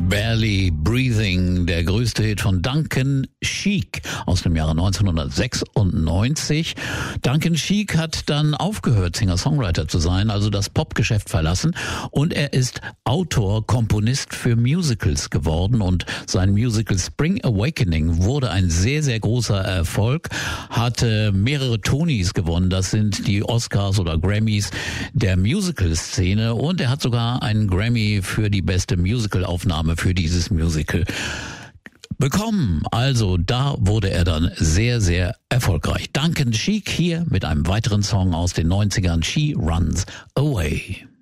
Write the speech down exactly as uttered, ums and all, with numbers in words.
Barely Breathing, der größte Hit von Duncan Sheik aus dem Jahre neunzehnhundertsechsundneunzig. Duncan Sheik hat dann aufgehört, Singer-Songwriter zu sein, also das Popgeschäft verlassen, und er ist Autor, Komponist für Musicals geworden, und sein Musical Spring Awakening wurde ein sehr, sehr großer Erfolg, hatte mehrere Tonys gewonnen, das sind die Oscars oder Grammys der Musical-Szene, und er hat sogar einen Grammy für die beste Musical-Aufnahme für dieses Musical bekommen. Also da wurde er dann sehr, sehr erfolgreich. Duncan Sheik hier mit einem weiteren Song aus den neunzigern, She Runs Away.